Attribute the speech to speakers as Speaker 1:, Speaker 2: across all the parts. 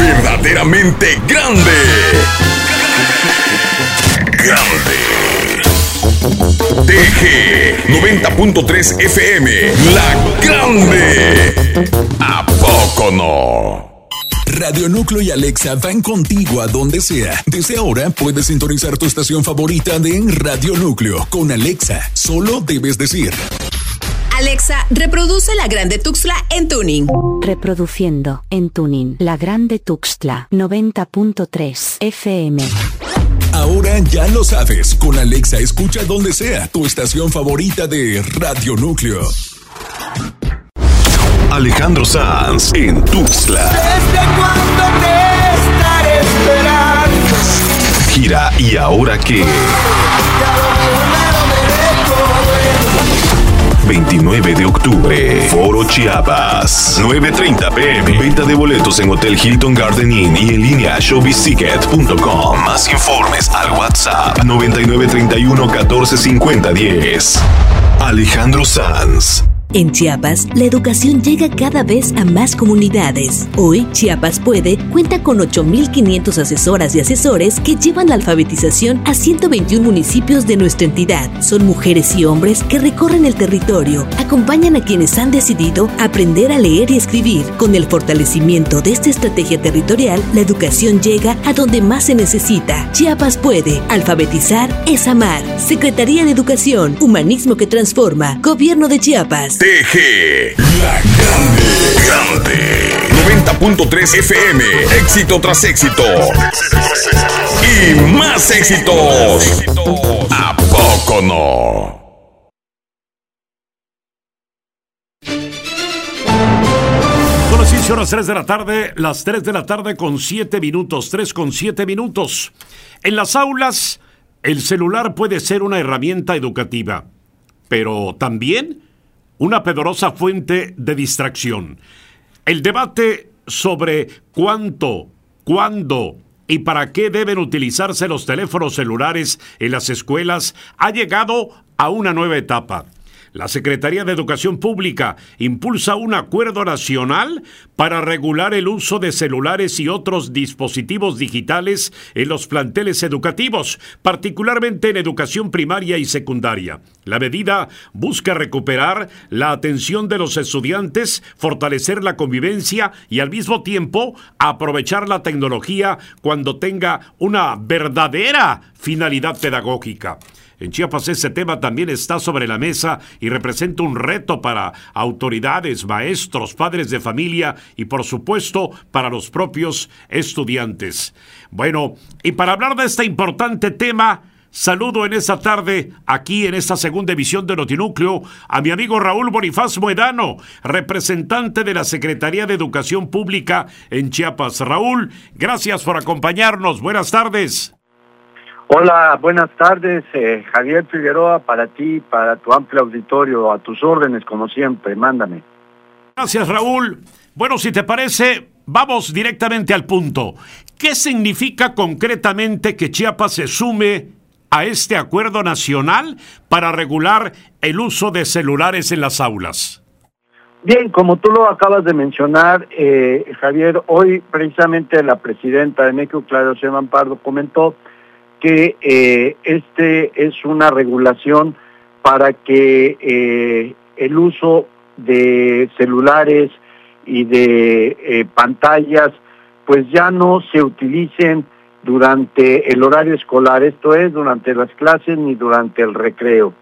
Speaker 1: verdaderamente grande. Grande. TG 90.3 FM, La Grande. ¿A poco no?
Speaker 2: Radio Núcleo y Alexa van contigo a donde sea. Desde ahora puedes sintonizar tu estación favorita de Radio Núcleo con Alexa. Solo debes decir:
Speaker 3: Alexa, reproduce La Grande Tuxtla en tuning.
Speaker 4: Reproduciendo en tuning La Grande Tuxtla 90.3 FM.
Speaker 2: Ahora ya lo sabes, con Alexa escucha donde sea tu estación favorita de Radio Núcleo.
Speaker 1: Alejandro Sanz en Tuxtla.
Speaker 5: ¿Desde cuándo te estaré esperando?
Speaker 1: Gira ¿Y ahora qué? 29 de octubre, Foro Chiapas, 9:30 p.m. Venta de boletos en Hotel Hilton Garden Inn y en línea showbizticket.com. Más informes al WhatsApp 9931 14 50 10. Alejandro Sanz.
Speaker 6: En Chiapas, la educación llega cada vez a más comunidades. Hoy, Chiapas Puede cuenta con 8,500 asesoras y asesores que llevan la alfabetización a 121 municipios de nuestra entidad. Son mujeres y hombres que recorren el territorio, acompañan a quienes han decidido aprender a leer y escribir. Con el fortalecimiento de esta estrategia territorial, la educación llega a donde más se necesita. Chiapas Puede. Alfabetizar es amar. Secretaría de Educación, Humanismo que Transforma. Gobierno de Chiapas.
Speaker 1: TG, La Grande. 90.3 FM, éxito tras éxito. Y más éxitos. ¿A poco no?
Speaker 7: Son las 6 horas 3 de la tarde, las 3 de la tarde con 7 minutos, 3 con 7 minutos. En las aulas, el celular puede ser una herramienta educativa, pero también una poderosa fuente de distracción. El debate sobre cuánto, cuándo y para qué deben utilizarse los teléfonos celulares en las escuelas ha llegado a una nueva etapa. La Secretaría de Educación Pública impulsa un acuerdo nacional para regular el uso de celulares y otros dispositivos digitales en los planteles educativos, particularmente en educación primaria y secundaria. La medida busca recuperar la atención de los estudiantes, fortalecer la convivencia y al mismo tiempo aprovechar la tecnología cuando tenga una verdadera finalidad pedagógica. En Chiapas ese tema también está sobre la mesa y representa un reto para autoridades, maestros, padres de familia y por supuesto para los propios estudiantes. Bueno, y para hablar de este importante tema, saludo en esta tarde, aquí en esta segunda emisión de Notinúcleo, a mi amigo Raúl Bonifaz Moedano, representante de la Secretaría de Educación Pública en Chiapas. Raúl, gracias por acompañarnos. Buenas tardes.
Speaker 8: Hola, buenas tardes, Javier Figueroa, para ti, para tu amplio auditorio, a tus órdenes, como siempre, mándame.
Speaker 7: Gracias, Raúl. Bueno, si te parece, vamos directamente al punto. ¿Qué significa concretamente que Chiapas se sume a este acuerdo nacional para regular el uso de celulares en las aulas?
Speaker 8: Bien, como tú lo acabas de mencionar, Javier, hoy precisamente la presidenta de México, Claudia Sheinbaum Pardo, comentó que este es una regulación para que el uso de celulares y de pantallas pues ya no se utilicen durante el horario escolar, esto es, durante las clases ni durante el recreo,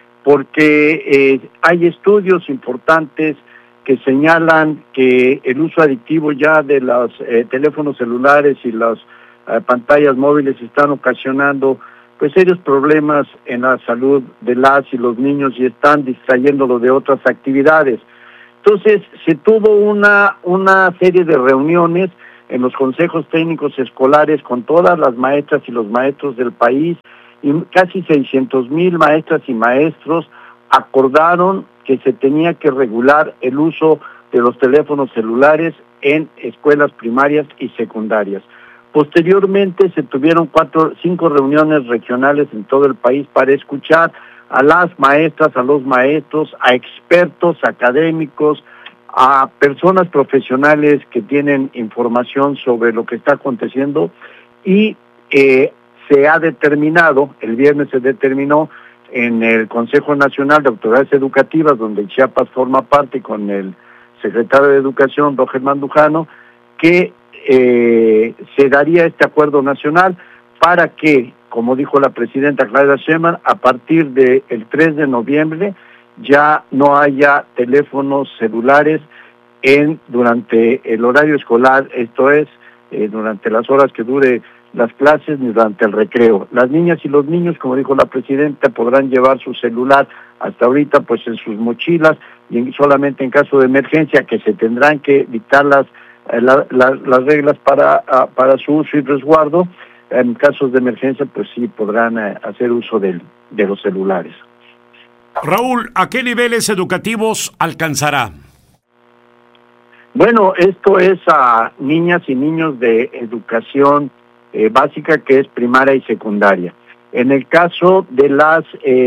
Speaker 8: porque hay estudios importantes que señalan que el uso adictivo ya de los teléfonos celulares y las pantallas móviles están ocasionando pues serios problemas en la salud de las y los niños y están distrayéndolos de otras actividades. Entonces se tuvo una serie de reuniones en los consejos técnicos escolares con todas las maestras y los maestros del país y casi 600,000 maestras y maestros acordaron que se tenía que regular el uso de los teléfonos celulares en escuelas primarias y secundarias. Posteriormente se tuvieron 5 reuniones regionales en todo el país para escuchar a las maestras, a los maestros, a expertos académicos, a personas profesionales que tienen información sobre lo que está aconteciendo y se ha determinado, el viernes se determinó en el Consejo Nacional de Autoridades Educativas, donde Chiapas forma parte con el secretario de Educación, Roger Mandujano, que se daría este acuerdo nacional para que, como dijo la presidenta Claudia Sheinbaum, a partir del 3 de noviembre ya no haya teléfonos celulares durante el horario escolar, esto es, durante las horas que dure las clases ni durante el recreo. Las niñas y los niños, como dijo la presidenta, podrán llevar su celular hasta ahorita pues en sus mochilas y solamente en caso de emergencia, que se tendrán que dictar las reglas para su uso y resguardo. En casos de emergencia pues sí podrán hacer uso de los celulares.
Speaker 7: Raúl, ¿a qué niveles educativos alcanzará?
Speaker 8: Bueno, esto es a niñas y niños de educación básica, que es primaria y secundaria. En el caso de las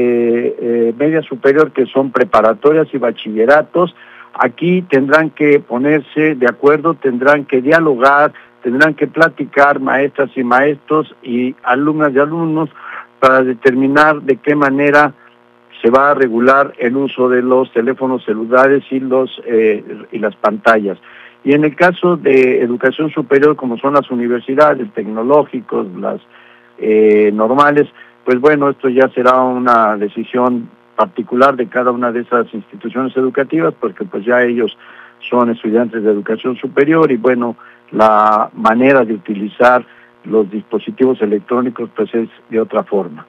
Speaker 8: media superior, que son preparatorias y bachilleratos, aquí tendrán que ponerse de acuerdo, tendrán que dialogar, tendrán que platicar maestras y maestros y alumnas y alumnos para determinar de qué manera se va a regular el uso de los teléfonos celulares y las pantallas. Y en el caso de educación superior, como son las universidades, tecnológicos, las normales, pues bueno, esto ya será una decisión particular de cada una de esas instituciones educativas, porque pues ya ellos son estudiantes de educación superior y bueno, la manera de utilizar los dispositivos electrónicos pues es de otra forma.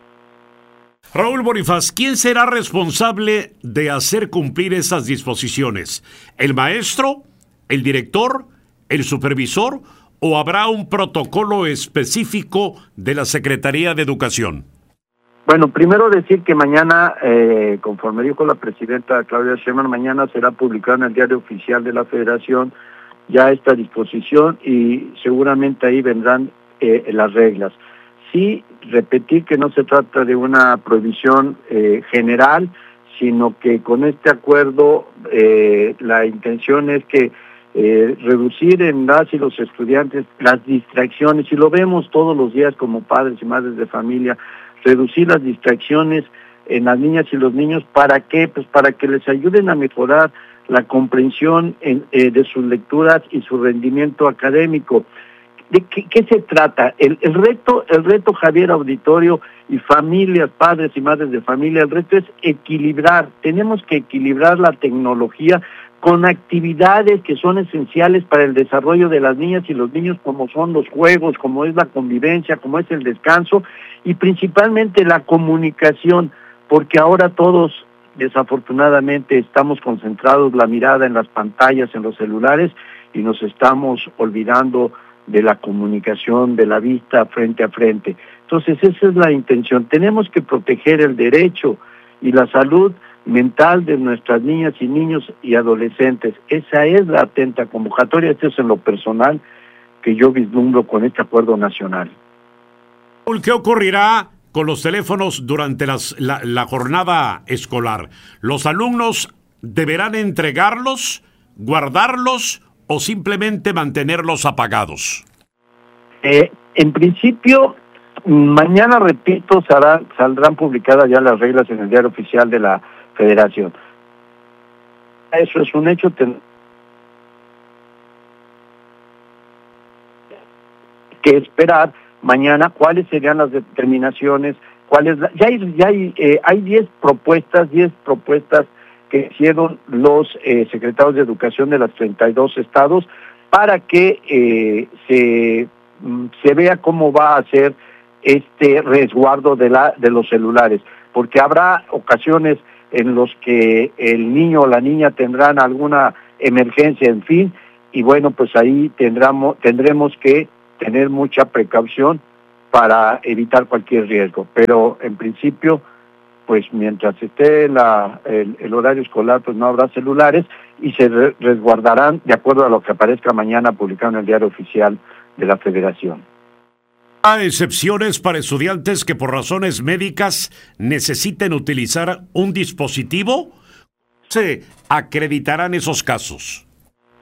Speaker 7: Raúl Bonifaz, ¿quién será responsable de hacer cumplir esas disposiciones? ¿El maestro, el director, el supervisor o habrá un protocolo específico de la Secretaría de Educación?
Speaker 8: Bueno, primero decir que mañana, conforme dijo la presidenta Claudia Sheinbaum, mañana será publicada en el Diario Oficial de la Federación ya esta disposición y seguramente ahí vendrán las reglas. Sí, repetir que no se trata de una prohibición general, sino que con este acuerdo la intención es que reducir en las y los estudiantes las distracciones, y lo vemos todos los días como padres y madres de familia, reducir las distracciones en las niñas y los niños. ¿Para qué? Pues para que les ayuden a mejorar la comprensión de sus lecturas y su rendimiento académico. ¿De qué se trata? El reto, Javier, auditorio y familias, padres y madres de familia, el reto es equilibrar. Tenemos que equilibrar la tecnología con actividades que son esenciales para el desarrollo de las niñas y los niños, como son los juegos, como es la convivencia, como es el descanso y principalmente la comunicación, porque ahora todos desafortunadamente estamos concentrados la mirada en las pantallas, en los celulares y nos estamos olvidando de la comunicación, de la vista frente a frente. Entonces esa es la intención. Tenemos que proteger el derecho y la salud mental de nuestras niñas y niños y adolescentes. Esa es la atenta convocatoria. Esto es en lo personal que yo vislumbro con este acuerdo nacional.
Speaker 7: ¿Qué ocurrirá con los teléfonos durante la jornada escolar? ¿Los alumnos deberán entregarlos, guardarlos o simplemente mantenerlos apagados?
Speaker 8: En principio, mañana, repito, saldrán publicadas ya las reglas en el Diario Oficial de la Federación. Eso es un hecho. Que esperar mañana cuáles serían las determinaciones, hay 10 propuestas que hicieron los secretarios de Educación de los 32 estados para que se vea cómo va a ser este resguardo de los celulares, porque habrá ocasiones en los que el niño o la niña tendrán alguna emergencia, en fin, y bueno, pues ahí tendremos que tener mucha precaución para evitar cualquier riesgo, pero en principio pues mientras esté el horario escolar, pues no habrá celulares y se resguardarán de acuerdo a lo que aparezca mañana publicado en el Diario Oficial de la Federación.
Speaker 7: ¿Hay excepciones para estudiantes que por razones médicas necesiten utilizar un dispositivo? ¿Se acreditarán esos casos?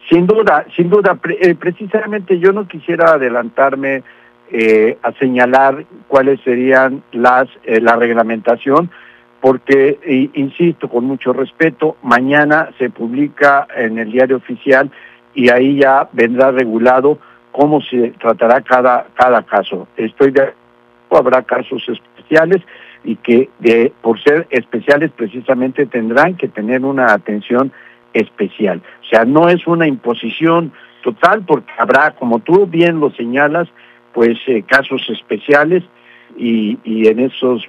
Speaker 8: Sin duda, precisamente yo no quisiera adelantarme a señalar cuáles serían la reglamentación, porque, insisto, con mucho respeto, mañana se publica en el Diario Oficial y ahí ya vendrá regulado cómo se tratará cada caso. Habrá casos especiales y que por ser especiales precisamente tendrán que tener una atención especial. O sea, no es una imposición total, porque habrá, como tú bien lo señalas, pues casos especiales y en esos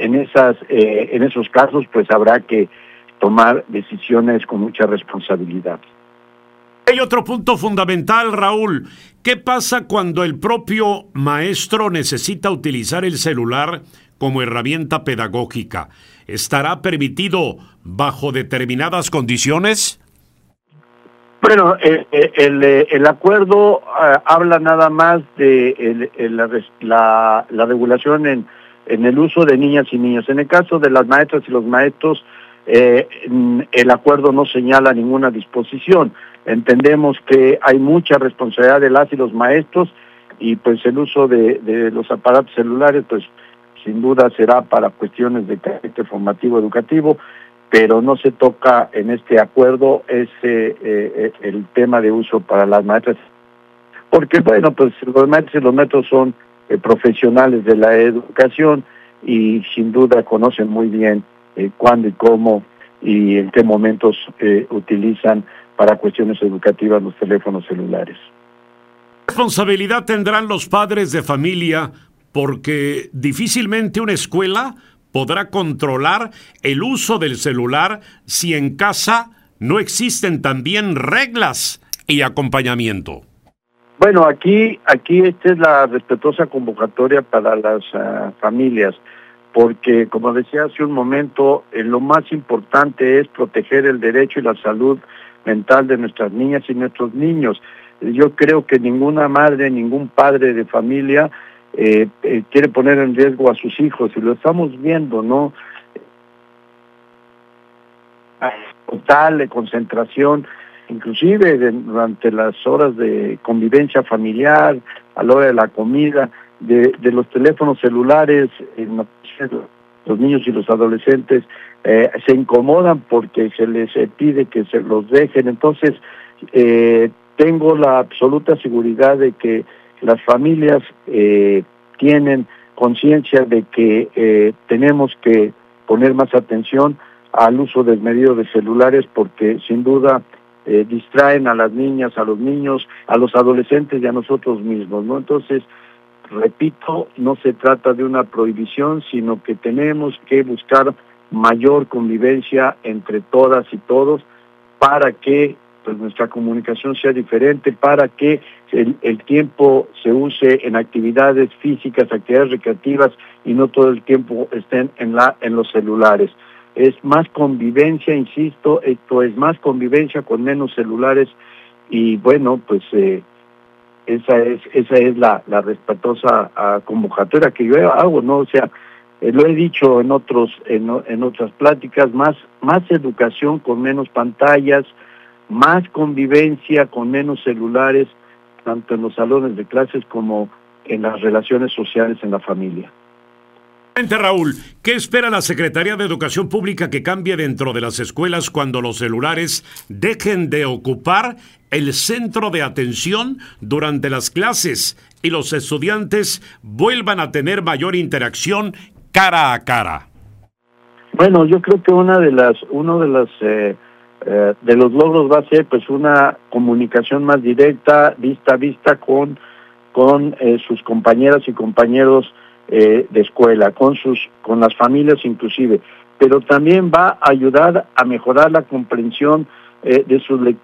Speaker 8: casos pues habrá que tomar decisiones con mucha responsabilidad.
Speaker 7: Hay otro punto fundamental, Raúl. ¿Qué pasa cuando el propio maestro necesita utilizar el celular como herramienta pedagógica? ¿Estará permitido bajo determinadas condiciones?
Speaker 8: Bueno, el acuerdo habla nada más de la regulación en el uso de niñas y niños. En el caso de las maestras y los maestros, el acuerdo no señala ninguna disposición. Entendemos que hay mucha responsabilidad de las y los maestros y pues el uso de los aparatos celulares pues sin duda será para cuestiones de carácter formativo educativo, pero no se toca en este acuerdo el tema de uso para las maestras, porque bueno, pues los maestros y los maestros son profesionales de la educación y sin duda conocen muy bien cuándo y cómo y en qué momentos utilizan para cuestiones educativas los teléfonos celulares.
Speaker 7: ¿Qué responsabilidad tendrán los padres de familia? Porque difícilmente una escuela podrá controlar el uso del celular si en casa no existen también reglas y acompañamiento.
Speaker 8: Bueno, aquí esta es la respetuosa convocatoria para las familias, porque como decía hace un momento, lo más importante es proteger el derecho y la salud mental de nuestras niñas y nuestros niños. Yo creo que ninguna madre, ningún padre de familia quiere poner en riesgo a sus hijos, y lo estamos viendo, ¿no? Total de concentración, inclusive durante las horas de convivencia familiar, a la hora de la comida, de los teléfonos celulares, los niños y los adolescentes se incomodan porque se les pide que se los dejen. Entonces, tengo la absoluta seguridad de que las familias tienen conciencia de que tenemos que poner más atención al uso desmedido de celulares, porque sin duda distraen a las niñas, a los niños, a los adolescentes y a nosotros mismos, ¿no? Entonces, repito, no se trata de una prohibición, sino que tenemos que buscar mayor convivencia entre todas y todos para que pues nuestra comunicación sea diferente, para que el tiempo se use en actividades físicas, actividades recreativas y no todo el tiempo estén en los celulares. Es más convivencia, insisto, esto es más convivencia con menos celulares y bueno, pues esa es la respetuosa convocatoria que yo hago, ¿no? O sea, lo he dicho en otras pláticas, más educación con menos pantallas, más convivencia con menos celulares, tanto en los salones de clases como en las relaciones sociales en la familia.
Speaker 7: Raúl, ¿qué espera la Secretaría de Educación Pública que cambie dentro de las escuelas cuando los celulares dejen de ocupar el centro de atención durante las clases y los estudiantes vuelvan a tener mayor interacción cara a cara?
Speaker 8: Bueno, yo creo que uno de los logros va a ser pues una comunicación más directa, vista a vista con sus compañeras y compañeros de escuela, con las familias inclusive, pero también va a ayudar a mejorar la comprensión de sus lectores.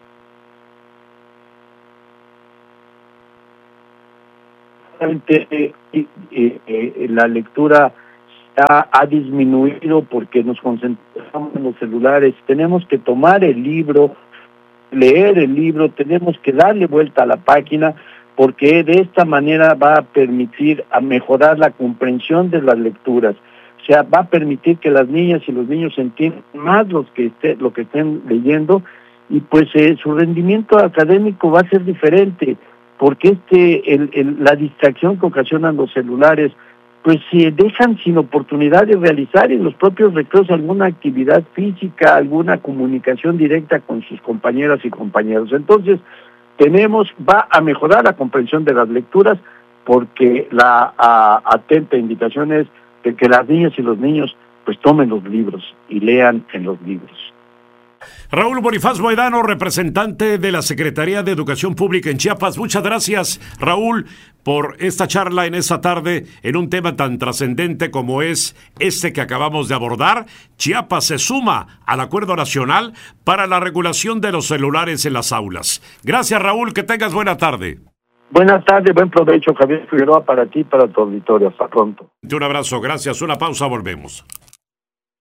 Speaker 8: La lectura ha disminuido porque nos concentramos en los celulares. Tenemos que tomar el libro, leer el libro, tenemos que darle vuelta a la página, porque de esta manera va a permitir a mejorar la comprensión de las lecturas. O sea, va a permitir que las niñas y los niños entiendan más lo que estén leyendo y pues su rendimiento académico va a ser diferente, porque la distracción que ocasionan los celulares, pues se dejan sin oportunidad de realizar en los propios recreos alguna actividad física, alguna comunicación directa con sus compañeras y compañeros. Entonces, va a mejorar la comprensión de las lecturas, porque la atenta invitación es de que las niñas y los niños pues tomen los libros y lean en los libros.
Speaker 7: Raúl Bonifaz Moedano, representante de la Secretaría de Educación Pública en Chiapas. Muchas gracias, Raúl, por esta charla en esta tarde en un tema tan trascendente como es este que acabamos de abordar. Chiapas se suma al Acuerdo Nacional para la regulación de los celulares en las aulas. Gracias, Raúl, que tengas buena tarde.
Speaker 8: Buenas tardes, buen provecho, Javier Figueroa, para ti y para tu auditorio. Hasta pronto.
Speaker 7: Un abrazo, gracias. Una pausa, volvemos.